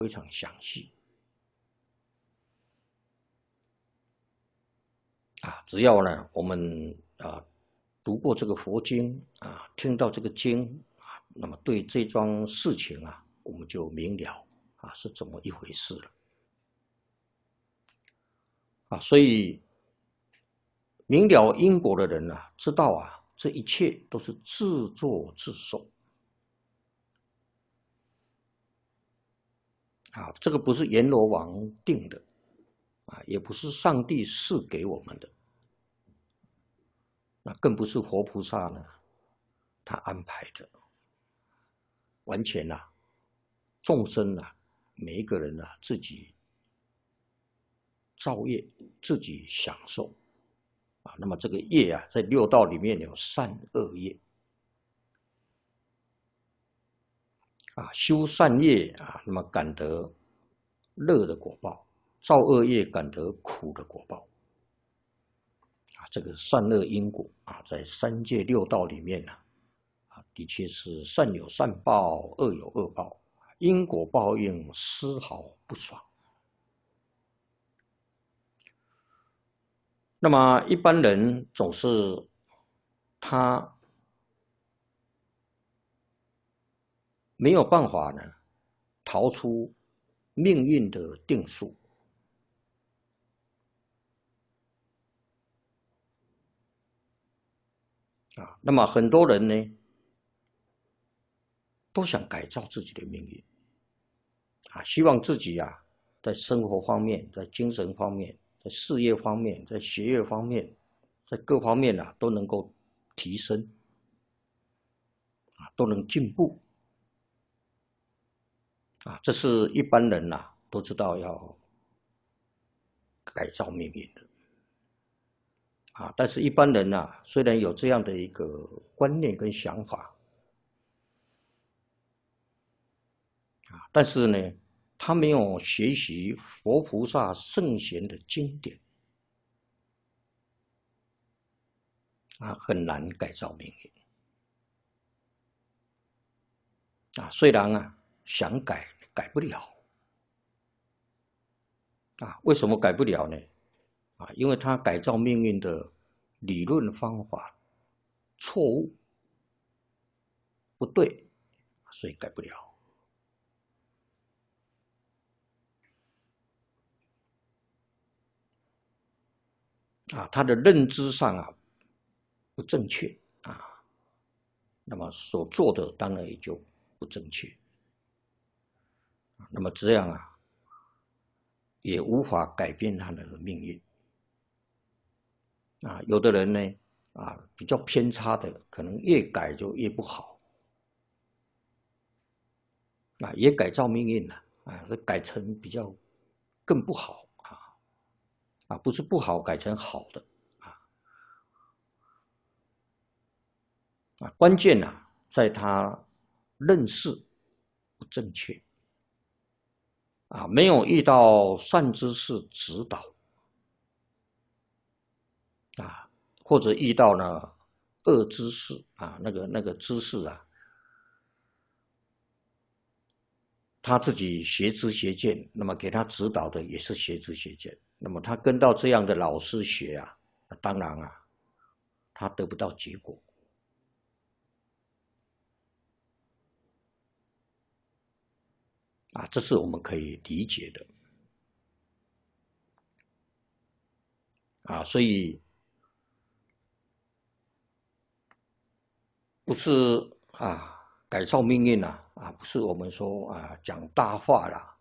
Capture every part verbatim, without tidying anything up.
非常详细啊。只要呢，我们啊读过这个佛经啊，听到这个经啊，那么对这桩事情啊，我们就明了啊是怎么一回事了啊。所以明了因果的人啊，知道啊，这一切都是自作自受。啊，这个不是阎罗王定的，啊，也不是上帝赐给我们的，那更不是活菩萨呢他安排的，完全啊，众生啊，每一个人啊，自己造业，自己享受啊。那么这个业啊，在六道里面有善恶业啊，修善业啊，那么感得乐的果报；造恶业感得苦的果报。啊，这个善恶因果啊，在三界六道里面呢、啊，啊，的确是善有善报，恶有恶报，因果报应丝毫不爽。那么一般人总是他没有办法呢逃出命运的定数啊。那么很多人呢都想改造自己的命运啊，希望自己啊在生活方面、在精神方面、在事业方面、在学业方面，在各方面啊都能够提升啊，都能进步啊。这是一般人呐、啊、都知道要改造命运的啊。但是，一般人呐、啊、虽然有这样的一个观念跟想法啊，但是呢，他没有学习佛菩萨圣贤的经典啊，很难改造命运啊。虽然啊想改，改不了啊。为什么改不了呢？啊，因为他改造命运的理论方法错误不对，所以改不了啊。他的认知上啊不正确啊，那么所做的当然也就不正确。那么这样啊，也无法改变他的命运啊。有的人呢啊比较偏差的，可能越改就越不好啊，也改造命运了啊，这改成比较更不好啊啊，不是不好改成好的啊啊，关键呢、啊、在他认识不正确啊，没有遇到善知识指导啊，或者遇到呢恶知识啊，那个那个知识啊，他自己邪知邪见，那么给他指导的也是邪知邪见，那么他跟到这样的老师学啊，当然啊，他得不到结果啊，这是我们可以理解的啊，所以不是啊改造命运呐啊，不是我们说啊讲大话啦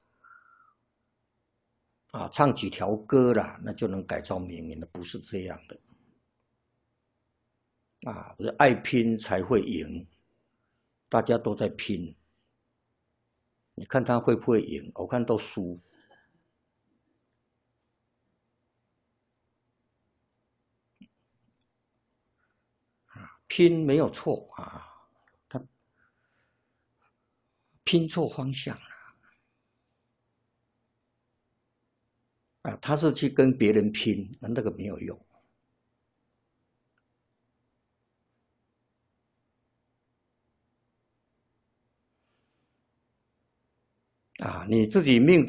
啊唱几条歌啦，那就能改造命运的，不是这样的啊，不是爱拼才会赢，大家都在拼，你看他会不会赢？我看都输。拼没有错啊，他拼错方向了啊，他是去跟别人拼，那那个没有用啊，你自己命